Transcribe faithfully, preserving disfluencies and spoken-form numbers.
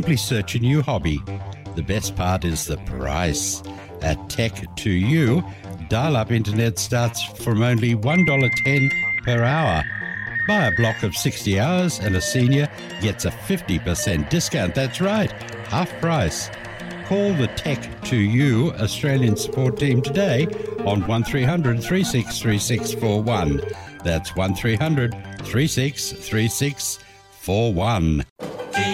simply search a new hobby. The best part is the price. At Tech to You, dial-up internet starts from only one dollar ten per hour. Buy a block of sixty hours and a senior gets a fifty percent discount. That's right, half price. Call the Tech to You Australian support team today on one three hundred, three six three six four one. That's one three hundred, three six three six four one.